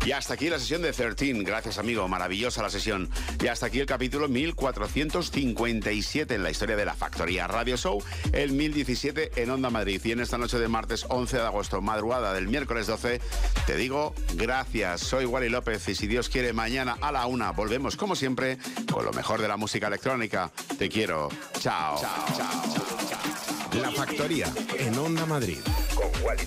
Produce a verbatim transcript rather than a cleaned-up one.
Y hasta aquí la sesión de trece. Gracias, amigo. Maravillosa la sesión. Y hasta aquí el capítulo mil cuatrocientos cincuenta y siete en la historia de la Factoría Radio Show, el mil diecisiete en Onda Madrid. Y en esta noche de martes once de agosto, madrugada del miércoles doce, te digo gracias. Soy Wally López y si Dios quiere, mañana a la una volvemos, como siempre, con lo mejor de la música electrónica. Te quiero. Chao. Chao, chao, chao, chao. La Factoría en Onda Madrid. Con Wally.